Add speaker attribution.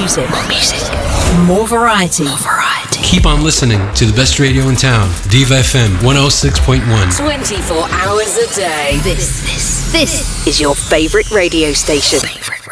Speaker 1: music. More variety.
Speaker 2: Keep on listening to the best radio in town, Diva FM 106.1.
Speaker 1: 24 hours a day. This is your favorite radio station.